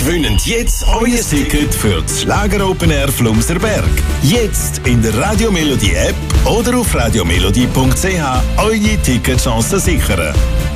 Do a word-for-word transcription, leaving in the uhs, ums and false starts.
Gewinnt jetzt euer Ticket für das Schlager Open Air Flumserberg. Jetzt in der Radio Melodie App oder auf radiomelodie punkt c h eure Ticketchancen sichern.